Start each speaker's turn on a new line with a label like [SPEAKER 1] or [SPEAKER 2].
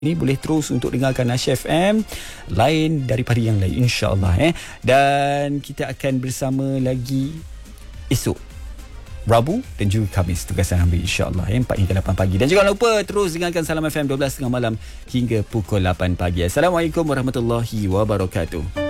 [SPEAKER 1] ini boleh terus untuk dengarkan Nasya FM lain daripada yang lain, insya-Allah. Dan kita akan bersama lagi esok Rabu dan juga Khamis, tugasan ambil insya-Allah 4 hingga 8 pagi. Dan jangan lupa terus dengarkan Salam FM 12 tengah malam hingga pukul 8 pagi. Assalamualaikum warahmatullahi wabarakatuh.